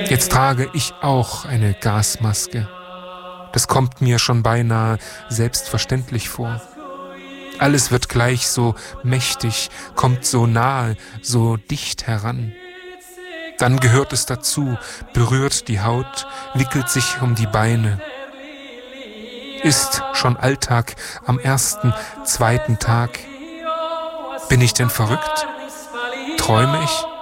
Jetzt trage ich auch eine Gasmaske. Das kommt mir schon beinahe selbstverständlich vor. Alles wird gleich so mächtig, kommt so nahe, so dicht heran. Dann gehört es dazu, berührt die Haut, wickelt sich um die Beine. Ist schon Alltag am ersten, zweiten Tag. Bin ich denn verrückt? Träume ich?